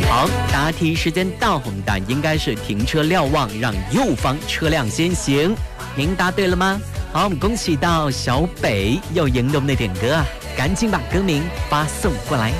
好，答题时间到，我们答案应该是停车瞭望，让右方车辆先行。您答对了吗？好，我们恭喜到小北又赢得我们的点歌啊！赶紧把歌名发送过来。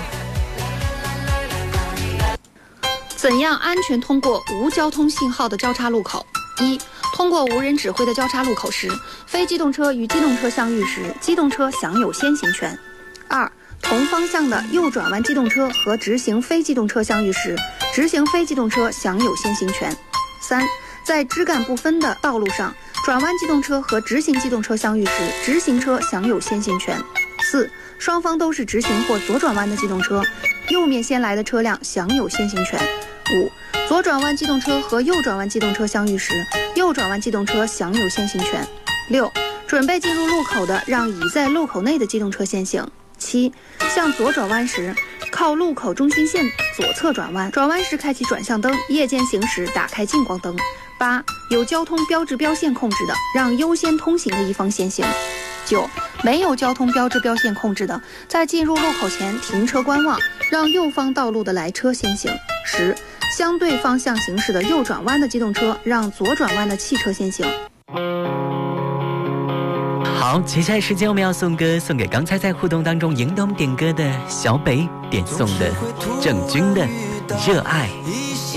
怎样安全通过无交通信号的交叉路口？一、通过无人指挥的交叉路口时，非机动车与机动车相遇时，机动车享有先行权。二、同方向的右转弯机动车和直行非机动车相遇时，直行非机动车享有先行权。三、在枝干不分的道路上，转弯机动车和直行机动车相遇时，直行车享有先行权。四、双方都是直行或左转弯的机动车，右面先来的车辆享有先行权。五、左转弯机动车和右转弯机动车相遇时，右转弯机动车享有先行权。六、准备进入路口的让已在路口内的机动车先行。七、向左转弯时，靠路口中心线左侧转弯，转弯时开启转向灯，夜间行驶打开近光灯。八、有交通标志标线控制的，让优先通行的一方先行。九、没有交通标志标线控制的，在进入路口前停车观望，让右方道路的来车先行。十、相对方向行驶的右转弯的机动车，让左转弯的汽车先行。 好，接下来时间我们要送歌，送给刚才在互动当中赢得我们点歌的小北，点送的郑钧的《热爱》。